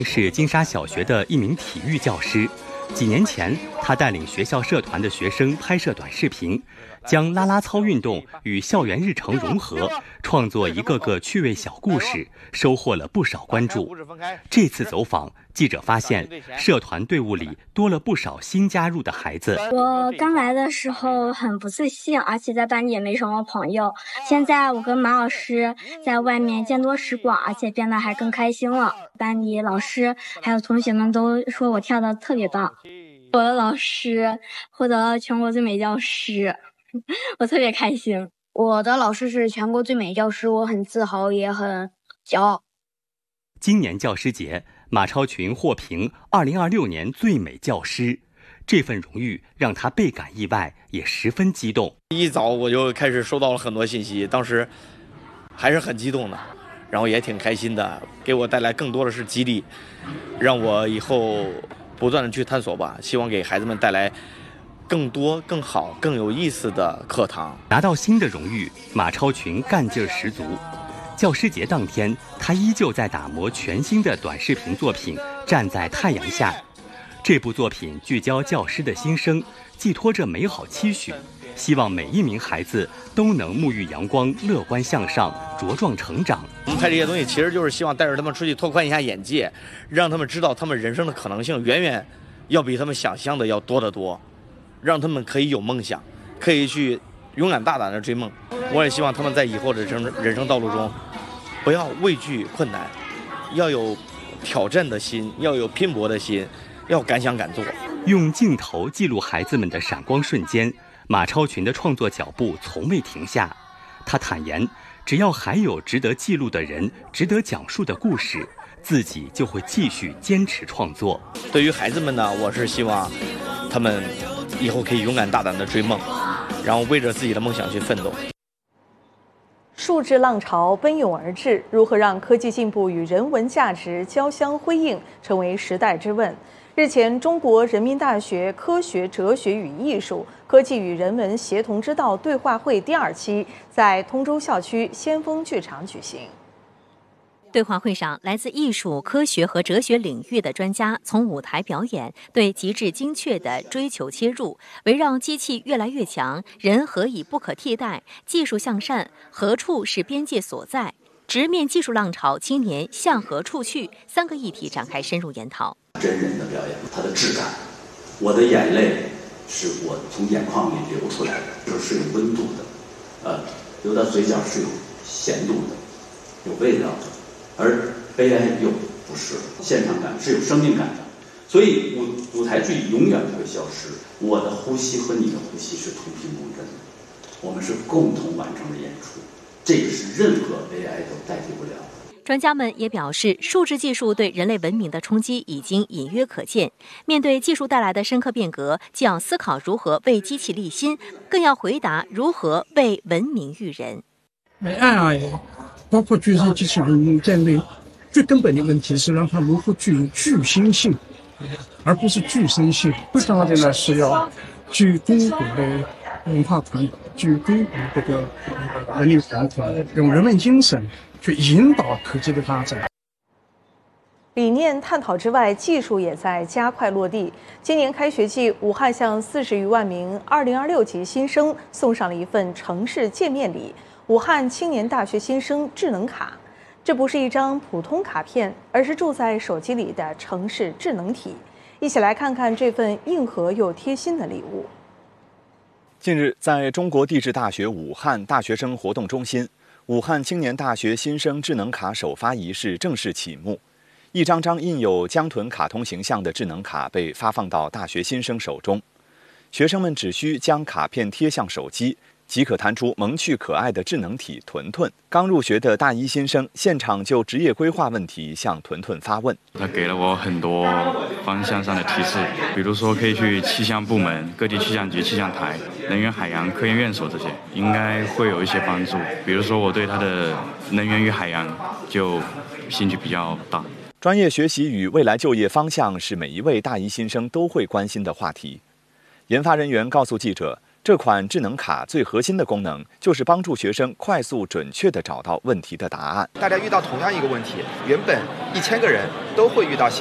是金沙小学的一名体育教师。几年前，他带领学校社团的学生拍摄短视频，将啦啦操运动与校园日常融合，创作一个个趣味小故事，收获了不少关注。这次走访，记者发现社团队伍里多了不少新加入的孩子。 我刚来的时候很不自信，而且在班里也没什么朋友。现在我跟马老师在外面见多识广，而且变得还更开心了。班里老师还有同学们都说我跳得特别棒。我的老师获得了全国最美教师，我特别开心。 我的老师是全国最美教师，我很自豪也很骄傲。 今年教师节，马超群获评2026年最美教师，这份荣誉让他倍感意外，也十分激动。 一早我就开始收到了很多信息，当时还是很激动的，然后也挺开心的，给我带来更多的是激励，让我以后不断的去探索吧，希望给孩子们带来更多、更好、更有意思的课堂。 拿到新的荣誉，马超群干劲十足。教师节当天，他依旧在打磨全新的短视频作品《站在太阳下》。这部作品聚焦教师的心声，寄托着美好期许，希望每一名孩子都能沐浴阳光，乐观向上，茁壮成长。 我们拍这些东西，其实就是希望带着他们出去拓宽一下眼界，让他们知道他们人生的可能性远远要比他们想象的要多得多，让他们可以有梦想，可以去勇敢大胆的追梦。我也希望他们在以后的人生道路中，不要畏惧困难，要有挑战的心，要有拼搏的心，要敢想敢做。 用镜头记录孩子们的闪光瞬间，马超群的创作脚步从未停下。他坦言，只要还有值得记录的人，值得讲述的故事，自己就会继续坚持创作。 对于孩子们呢，我是希望他们以后可以勇敢大胆的追梦，然后为着自己的梦想去奋斗。 数字浪潮奔涌而至，如何让科技进步与人文价值交相辉映，成为时代之问。日前，中国人民大学科学哲学与艺术、科技与人文协同之道对话会第2期在通州校区先锋剧场举行。 对话会上，来自艺术、科学和哲学领域的专家从舞台表演对极致精确的追求切入，围绕机器越来越强，人何以不可替代，技术向善，何处是边界所在，直面技术浪潮，青年向何处去，3个议题展开深入研讨。 真人的表演，它的质感，我的眼泪是我从眼眶里流出来的，就是有温度的，流到嘴角是有咸度的，有味道的。而悲哀又不是，现场感是有生命感的，所以舞台剧永远不会消失。我的呼吸和你的呼吸是同频共振的，我们是共同完成的演出，这个是任何悲哀都代替不了的。 专家们也表示，数字技术对人类文明的冲击已经隐约可见。面对技术带来的深刻变革，既要思考如何为机器立心，更要回答如何为文明育人。 AI 包括具体机器人在内，最根本的问题是让它如何具有具身性，而不是具身性。最重要的呢是要具中国的文化传统，具中国这个人力传统，用人文精神去引导科技的发展。 理念探讨之外，技术也在加快落地。今年开学季，武汉向40余万名2026级新生送上了一份城市见面礼——武汉青年大学新生智能卡。这不是一张普通卡片，而是住在手机里的城市智能体。一起来看看这份硬核又贴心的礼物。 近日，在中国地质大学武汉大学生活动中心，武汉青年大学新生智能卡首发仪式正式启幕。一张张印有江豚卡通形象的智能卡被发放到大学新生手中，学生们只需将卡片贴向手机，即可弹出萌趣可爱的智能体屯屯。刚入学的大一新生现场就职业规划问题向屯屯发问。 他给了我很多方向上的提示，比如说可以去气象部门、各地气象局、气象台、能源海洋科研院所这些，应该会有一些帮助。比如说我对他的能源与海洋就兴趣比较大。 专业学习与未来就业方向是每一位大一新生都会关心的话题。研发人员告诉记者， 这款智能卡最核心的功能就是帮助学生快速准确地找到问题的答案。 大家遇到同样一个问题，原本1000个人都会遇到